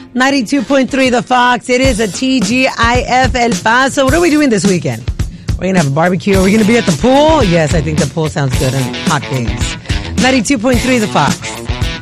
92.3 The Fox. It is a TGIF El Paso. What are we doing this weekend? We're going to have a barbecue. Are we going to be at the pool? Yes, I think the pool sounds good and hot days. 92.3 The Fox.